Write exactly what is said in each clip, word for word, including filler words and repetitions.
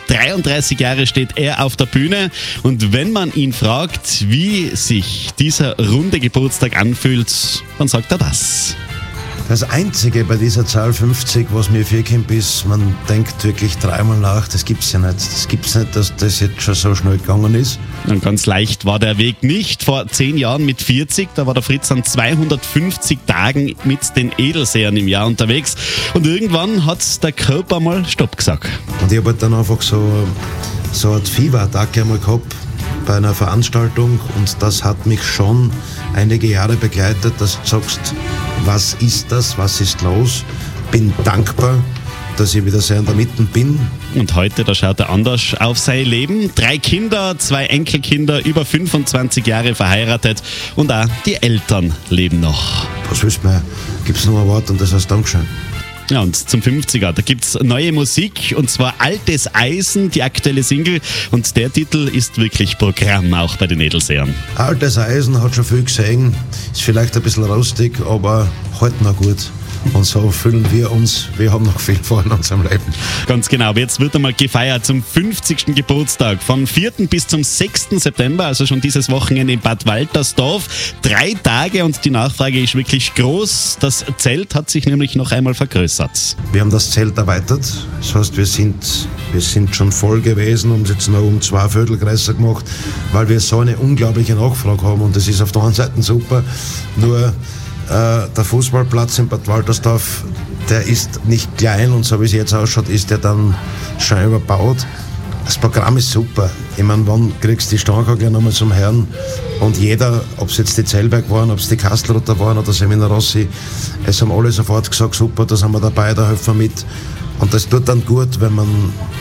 dreiunddreißig Jahre steht er auf der Bühne. Und wenn man ihn fragt, wie sich dieser runde Geburtstag anfühlt, dann sagt er das. Das Einzige bei dieser Zahl fünfzig, was mir vorkommt, ist, man denkt wirklich dreimal nach, das gibt's ja nicht. Das gibt's nicht, dass das jetzt schon so schnell gegangen ist. Und ganz leicht war der Weg nicht. Vor zehn Jahren mit vierzig, da war der Fritz an zweihundertfünfzig Tagen mit den Edelsehern im Jahr unterwegs. Und irgendwann hat der Körper mal Stopp gesagt. Und ich habe halt dann einfach so, so eine Fieberattacke einmal gehabt bei einer Veranstaltung und das hat mich schon einige Jahre begleitet, dass du sagst, was ist das, was ist los? Bin dankbar, dass ich wieder sehr in der Mitte bin. Und heute, da schaut er anders auf sein Leben. Drei Kinder, zwei Enkelkinder, über fünfundzwanzig Jahre verheiratet und auch die Eltern leben noch. Was willst du mehr? Gibt es nur ein Wort und das heißt Dankeschön. Ja, und zum fünfziger, da gibt's neue Musik und zwar Altes Eisen, die aktuelle Single. Und der Titel ist wirklich Programm, auch bei den Edelsehern. Altes Eisen hat schon viel gesehen, ist vielleicht ein bisschen rostig, aber halt noch gut. Und so fühlen wir uns, wir haben noch viel vor in unserem Leben. Ganz genau, jetzt wird einmal gefeiert zum fünfzigsten Geburtstag. Vom vierten bis zum sechsten September, also schon dieses Wochenende in Bad Waltersdorf. Drei Tage und die Nachfrage ist wirklich groß. Das Zelt hat sich nämlich noch einmal vergrößert. Wir haben das Zelt erweitert. Das heißt, wir sind, wir sind schon voll gewesen und haben es jetzt noch um zwei Viertel größer gemacht, weil wir so eine unglaubliche Nachfrage haben. Und das ist auf der einen Seite super, nur Uh, der Fußballplatz in Bad Waltersdorf, der ist nicht klein und so wie es jetzt ausschaut, ist der dann schon überbaut. Das Programm ist super. Ich meine, wann kriegst du die Stange gleich nochmal zum Herrn? Und jeder, ob es jetzt die Zellberg waren, ob es die Kastelrotter waren oder Semina Rossi, es haben alle sofort gesagt, super, da sind wir dabei, da helfen wir mit. Und das tut dann gut, wenn man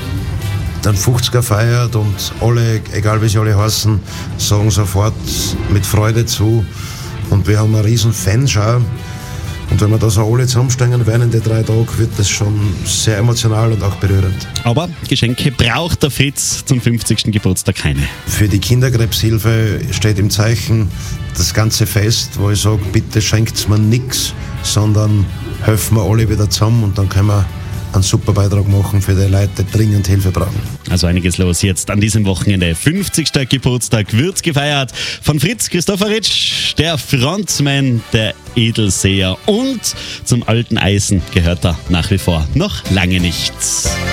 den fünfziger feiert und alle, egal wie sie alle heißen, sagen sofort mit Freude zu. Und wir haben eine riesen Fanschau. Und wenn wir da so alle zusammenstehen werden in den drei Tagen, wird das schon sehr emotional und auch berührend. Aber Geschenke braucht der Fritz zum fünfzigsten Geburtstag keine. Für die Kinderkrebshilfe steht im Zeichen das ganze Fest, wo ich sage, bitte schenkt mir nichts, sondern helfen wir alle wieder zusammen und dann können wir einen super Beitrag machen für die Leute, die dringend Hilfe brauchen. Also einiges los jetzt an diesem Wochenende. fünfzigsten Geburtstag wird gefeiert von Fritz Christopheritsch, der Frontman der Edelseher. Und zum alten Eisen gehört er nach wie vor noch lange nichts.